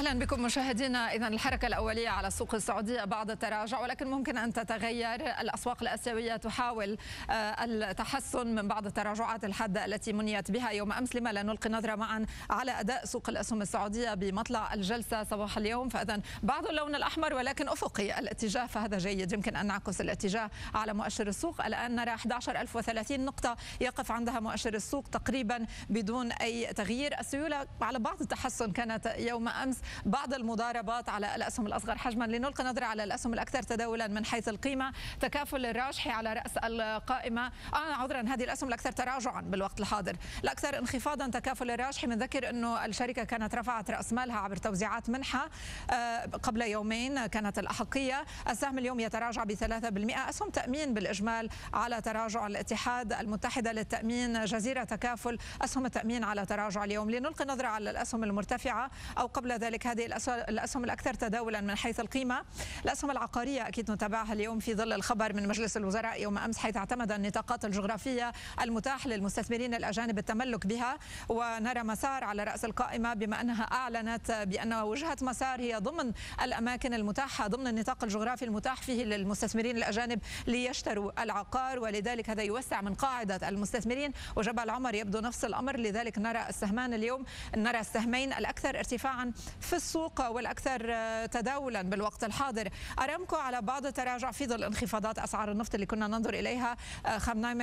أهلا بكم مشاهدينا. إذن الحركة الأولية على السوق السعودية بعد التراجع، ولكن ممكن أن تتغير. الأسواق الآسيوية تحاول التحسن من بعض التراجعات الحادة التي منيت بها يوم أمس. لما لا نلقي نظرة معا على أداء سوق الأسهم السعودية بمطلع الجلسة صباح اليوم؟ فإذن بعض اللون الأحمر ولكن أفقي الاتجاه، فهذا جيد، يمكن أن نعكس الاتجاه على مؤشر السوق. الآن نرى 11030 نقطة يقف عندها مؤشر السوق تقريبا بدون أي تغيير. السيولة على بعض التحسن كانت يوم أمس، بعض المضاربات على الأسهم الأصغر حجما. لنلقي نظرة على الأسهم الأكثر تداولا من حيث القيمة. تكافل الراجحي على رأس القائمة، عذرا، هذه الأسهم الأكثر تراجعا بالوقت الحاضر. الأكثر انخفاضا تكافل الراجحي. بنذكر أنه الشركة كانت رفعت رأس مالها عبر توزيعات منحة قبل يومين كانت الأحقية. السهم اليوم يتراجع ب3%. أسهم تأمين بالإجمال على تراجع، الاتحاد، المتحدة للتأمين، جزيرة تكافل، أسهم التأمين على تراجع اليوم. لنلقي نظرة على الأسهم المرتفعة أو قبل ذلك هذه الأسهم الأكثر تداولا من حيث القيمة. الأسهم العقارية أكيد نتابعها اليوم في ظل الخبر من مجلس الوزراء يوم أمس، حيث اعتمد النطاقات الجغرافية المتاح للمستثمرين الأجانب التملك بها. ونرى مسار على رأس القائمة بما أنها أعلنت بأن وجهة مسار هي ضمن الأماكن المتاحة ضمن النطاق الجغرافي المتاح فيه للمستثمرين الأجانب ليشتروا العقار، ولذلك هذا يوسع من قاعدة المستثمرين. وجبل عمر يبدو نفس الأمر، لذلك نرى السهمان اليوم، نرى السهمين الأكثر ارتفاعا في السوق والأكثر تداولا بالوقت الحاضر. أرامكو على بعض التراجع في ظل انخفاضات أسعار النفط اللي كنا ننظر إليها. خامنئي